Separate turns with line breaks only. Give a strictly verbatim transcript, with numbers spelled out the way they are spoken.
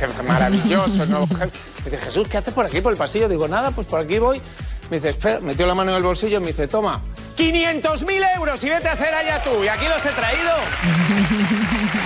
jefe maravilloso, nuevo jefe. Me dice, Jesús, ¿qué haces por aquí, por el pasillo? Digo, nada, pues por aquí voy. Me dice, espera, metió la mano en el bolsillo y me dice, toma, quinientos mil euros y vete a hacer allá tú. Y aquí los he traído.